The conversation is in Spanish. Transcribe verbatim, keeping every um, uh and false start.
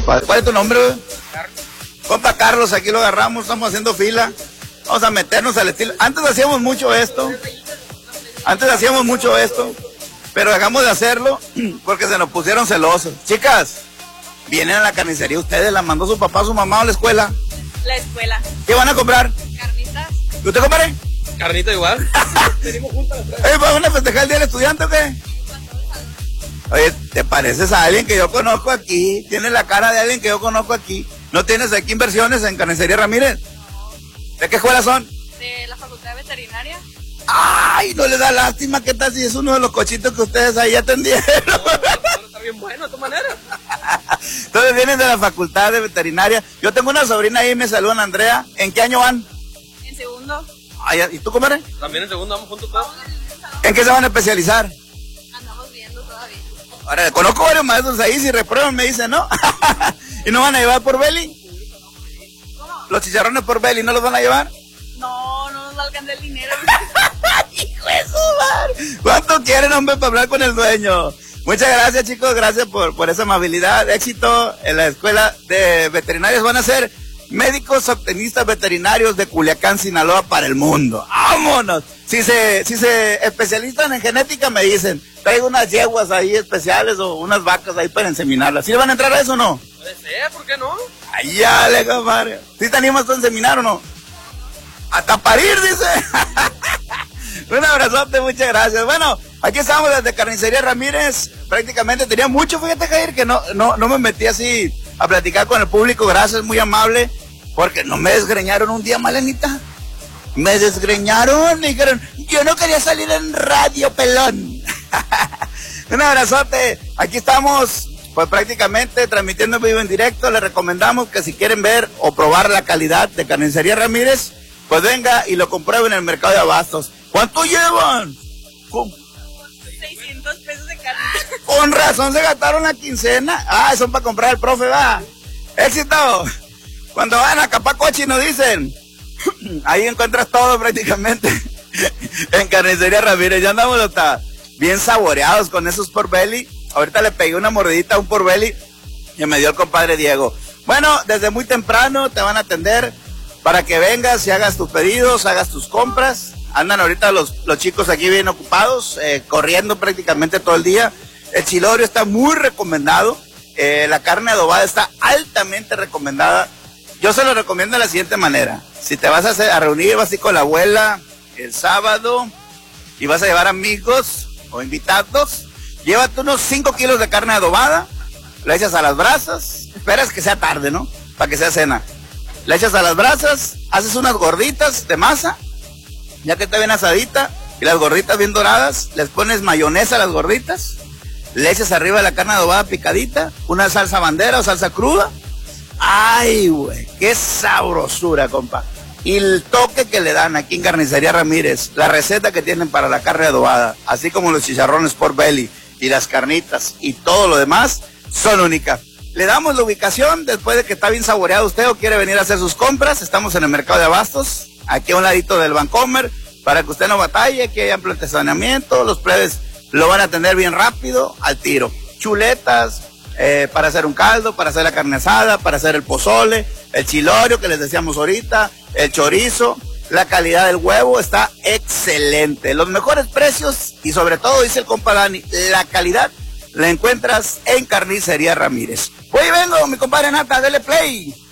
compadre. ¿Cuál es tu nombre, güey? Carlos. Compa Carlos, aquí lo agarramos, estamos haciendo fila. Vamos a meternos al estilo. Antes hacíamos mucho esto. Antes hacíamos mucho esto. Pero dejamos de hacerlo porque se nos pusieron celosos. Chicas, vienen a la carnicería ustedes, la mandó su papá, su mamá o la escuela. La escuela. ¿Qué van a comprar? Carnitas. ¿Y usted, compadre? Carnita igual. Venimos juntas. Oye, ¿van a festejar el día del estudiante o qué? Oye, ¿te pareces a alguien que yo conozco aquí? Tienes la cara de alguien que yo conozco aquí. ¿No tienes aquí inversiones en Carnicería Ramírez? ¿De qué escuela son? De la Facultad de Veterinaria. Ay, no le da lástima. ¿Qué tal si es uno de los cochitos que ustedes ahí atendieron? No, no, no, está bien bueno, de tu manera. Entonces vienen de la Facultad de Veterinaria. Yo tengo una sobrina ahí, me saludan, Andrea. ¿En qué año van? En segundo. Ay, ¿y tú, comadre? También en segundo, vamos juntos todos. ¿En qué se van a especializar? Andamos viendo todavía. Ahora, conozco varios maestros ahí, si reprueban me dicen, ¿no? ¿Y no van a llevar por Beli? ¿Cómo? ¿Los chicharrones por Beli no los van a llevar? No, no nos va a alcanzar el dinero. ¡Hijo de su madre! ¿Cuánto quieren, hombre, para hablar con el dueño? Muchas gracias, chicos, gracias por, por esa amabilidad, éxito en la escuela de veterinarios. Van a ser médicos optimistas veterinarios de Culiacán, Sinaloa, para el mundo. ¡Vámonos! Si se, si se especializan en genética, me dicen, traigo unas yeguas ahí especiales o unas vacas ahí para inseminarlas. ¿Sí le van a entrar a eso o no? Puede ser, ¿por qué no? Ay, ya, le compadre. ¿Sí te animas tú a inseminar o no? Hasta parir, dice. Un abrazote, muchas gracias. Bueno, aquí estamos desde Carnicería Ramírez. Prácticamente tenía mucho, fíjate, Jair, que no, no, no me metí así a platicar con el público. Gracias, muy amable. Porque no me desgreñaron un día, Malenita. Me desgreñaron y dijeron, yo no quería salir en radio, pelón. Un abrazote. Aquí estamos, pues prácticamente transmitiendo en vivo en directo. Les recomendamos que si quieren ver o probar la calidad de Carnicería Ramírez, pues venga y lo comprueben en el mercado de abastos. ¿Cuánto llevan? Con, seiscientos pesos de carne. con razón se gastaron la quincena. Ah, son para comprar el profe, va. Éxito. Cuando van a Capacochi nos dicen, ahí encuentras todo prácticamente en Carnicería Ramírez. Ya andamos hasta bien saboreados con esos pork belly. Ahorita le pegué una mordidita a un pork belly que me dio el compadre Diego. Bueno, desde muy temprano te van a atender para que vengas y hagas tus pedidos, hagas tus compras. Andan ahorita los, los chicos aquí bien ocupados, eh, corriendo prácticamente todo el día. El chilorio está muy recomendado. Eh, la carne adobada está altamente recomendada. Yo se lo recomiendo de la siguiente manera. Si te vas a, hacer, a reunir, vas a ir con la abuela el sábado y vas a llevar amigos o invitados, llévate unos cinco kilos de carne adobada, la echas a las brasas, esperas que sea tarde, ¿no? Para que sea cena. La echas a las brasas, haces unas gorditas de masa, ya que está bien asadita, y las gorditas bien doradas, les pones mayonesa a las gorditas, le echas arriba la carne adobada picadita, una salsa bandera o salsa cruda. Ay, güey, qué sabrosura, compa. Y el toque que le dan aquí en Carnicería Ramírez, la receta que tienen para la carne adobada, así como los chicharrones pork belly y las carnitas y todo lo demás, son únicas. Le damos la ubicación después de que está bien saboreado usted o quiere venir a hacer sus compras. Estamos en el mercado de abastos, aquí a un ladito del Bancomer, para que usted no batalle, que hay amplio estacionamiento, los plebes lo van a atender bien rápido, al tiro. Chuletas, eh, para hacer un caldo, para hacer la carne asada, para hacer el pozole, el chilorio que les decíamos ahorita, el chorizo. La calidad del huevo está excelente. Los mejores precios y sobre todo, dice el compa Dani, la calidad la encuentras en Carnicería Ramírez. Voy y vengo, mi compadre Nata, dele play.